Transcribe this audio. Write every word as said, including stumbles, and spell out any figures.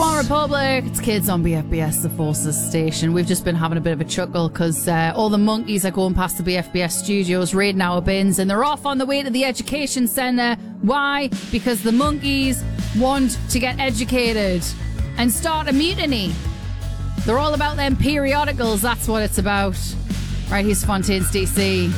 One Republic, it's kids on B F B S, the Forces station. We've just been having a bit of a chuckle because uh, all the monkeys are going past the B F B S studios, raiding our bins, and they're off on the way to the education centre. Why? Because the monkeys want to get educated and start a mutiny. They're all about them periodicals, that's what it's about. Right, here's Fontaines D C.